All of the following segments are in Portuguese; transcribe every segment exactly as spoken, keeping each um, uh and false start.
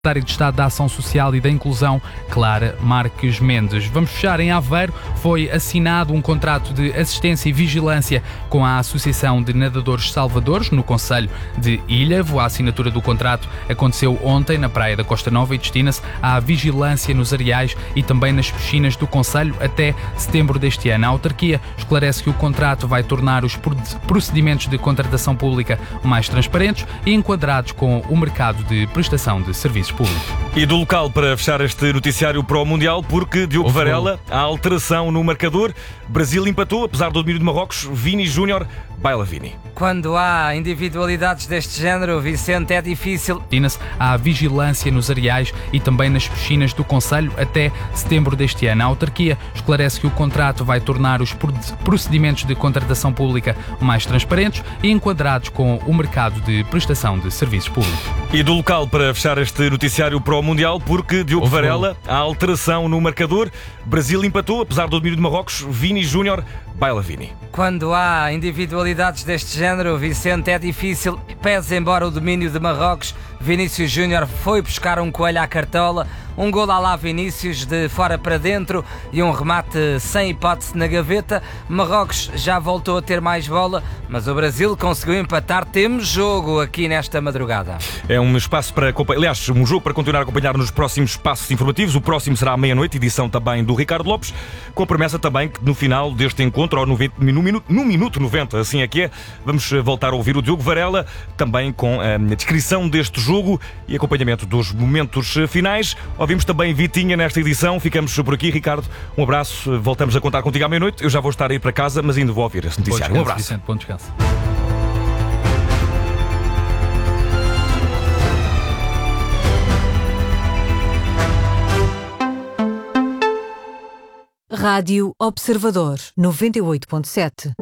Secretária de Estado da Ação Social e da Inclusão, Clara Marques Mendes. Vamos fechar em Aveiro. Foi assinado um contrato de assistência e vigilância com a Associação de Nadadores Salvadores, no concelho de Ilhavo. A assinatura do contrato aconteceu ontem na Praia da Costa Nova e destina-se à vigilância nos areais e também nas piscinas do concelho até setembro deste ano. A autarquia esclarece que o contrato vai tornar os procedimentos de contratação pública mais transparentes e enquadrados com o mercado de prestação de serviços públicos. E do local para fechar este noticiário para o Mundial, porque Diogo Houve... Varela, a alteração no marcador. Brasil empatou, apesar do domínio de Marrocos. Vini Júnior, baila Vini. Quando há individualidades deste género, Vicente, é difícil. Destina-se à vigilância nos areais e também nas piscinas do concelho até setembro deste ano. A autarquia esclarece que o contrato vai tornar os procedimentos de contratação pública mais transparentes e enquadrados com o mercado de prestação de serviços públicos. E do local para fechar este noticiário para o Mundial, porque Diogo Houve... Varela, a alteração no marcador. Brasil empatou, apesar do domínio de Marrocos. Vini Júnior, baila Vini. Quando há individualidades deste género, Vicente, é difícil. Pese embora o domínio de Marrocos, Vinícius Júnior foi buscar um coelho à cartola. Um gol à lá Vinícius de fora para dentro e um remate sem hipótese na gaveta. Marrocos já voltou a ter mais bola, mas o Brasil conseguiu empatar. Temos jogo aqui nesta madrugada. É um espaço para acompanhar, aliás, um jogo para continuar a acompanhar nos próximos passos informativos. O próximo será à meia-noite, edição também do Ricardo Lopes, com a promessa também que no final deste encontro, ou no, no, minuto, no minuto noventa, assim é que é, vamos voltar a ouvir o Diogo Varela, também com a descrição deste jogo e acompanhamento dos momentos finais. Ouvimos também Vitinha nesta edição. Ficamos por aqui, Ricardo. Um abraço. Voltamos a contar contigo à meia-noite. Eu já vou estar aí para casa, mas ainda vou ouvir esse noticiário. Um abraço. Vicente, bom descanso. Rádio Observador, noventa e oito ponto sete.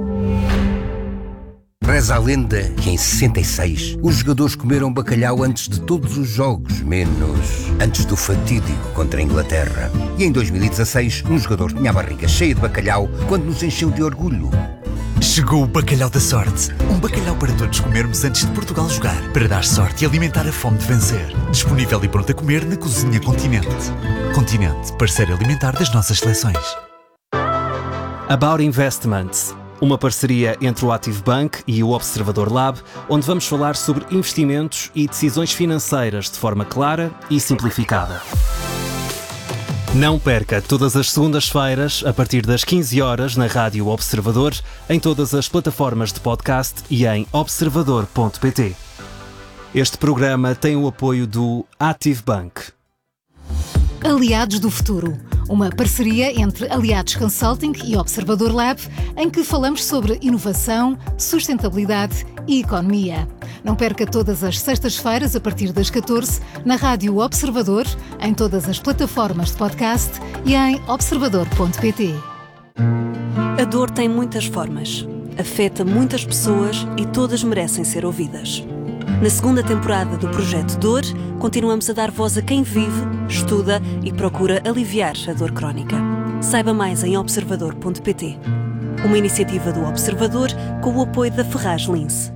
Reza a lenda que em sessenta e seis os jogadores comeram bacalhau antes de todos os jogos, menos antes do fatídico contra a Inglaterra. E em dois mil e dezasseis um jogador tinha a barriga cheia de bacalhau quando nos encheu de orgulho. Chegou o Bacalhau da Sorte. Um bacalhau para todos comermos antes de Portugal jogar, para dar sorte e alimentar a fome de vencer. Disponível e pronto a comer na Cozinha Continente. Continente, parceiro alimentar das nossas seleções. About Investments, uma parceria entre o Active Bank e o Observador Lab, onde vamos falar sobre investimentos e decisões financeiras de forma clara e simplificada. Não perca todas as segundas-feiras, a partir das quinze horas, na Rádio Observador, em todas as plataformas de podcast e em observador ponto pt. Este programa tem o apoio do Active Bank. Aliados do Futuro, uma parceria entre Aliados Consulting e Observador Lab, em que falamos sobre inovação, sustentabilidade e economia. Não perca todas as sextas-feiras, a partir das catorze, na Rádio Observador, em todas as plataformas de podcast e em observador ponto pt. A dor tem muitas formas, afeta muitas pessoas e todas merecem ser ouvidas. Na segunda temporada do Projeto Dor, continuamos a dar voz a quem vive, estuda e procura aliviar a dor crónica. Saiba mais em observador ponto pt. Uma iniciativa do Observador com o apoio da Ferraz Lince.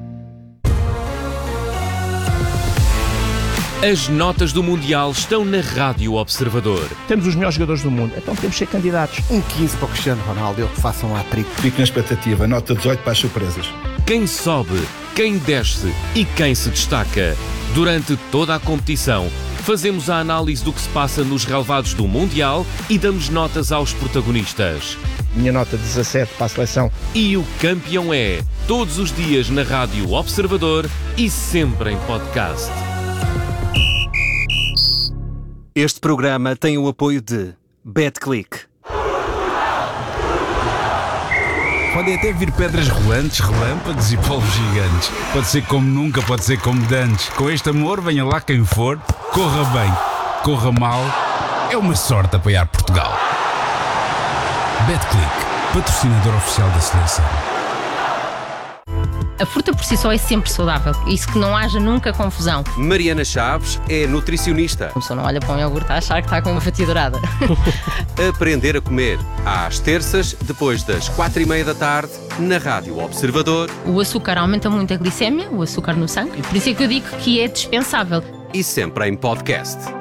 As notas do Mundial estão na Rádio Observador. Temos os melhores jogadores do mundo, então temos que ser candidatos. Um quinze para o Cristiano Ronaldo, que façam um hat-trick. Fico na expectativa, nota dezoito para as surpresas. Quem sobe, quem desce e quem se destaca. Durante toda a competição, fazemos a análise do que se passa nos relevados do Mundial e damos notas aos protagonistas. Minha nota dezassete para a seleção. E o campeão é, todos os dias na Rádio Observador e sempre em podcast. Este programa tem o apoio de BetClick. Podem até vir pedras rolantes, relâmpagos e polvos gigantes. Pode ser como nunca, pode ser como dantes. Com este amor, venha lá quem for. Corra bem, corra mal. É uma sorte apoiar Portugal. BetClick, patrocinador oficial da seleção. A fruta por si só é sempre saudável. Isso que não haja nunca confusão. Mariana Chaves é nutricionista. A pessoa não olha para um iogurte a achar que está com uma fatia dourada. Aprender a comer. Às terças, depois das quatro e meia da tarde, na Rádio Observador. O açúcar aumenta muito a glicémia, o açúcar no sangue. Por isso é que eu digo que é dispensável. e sempre em podcast.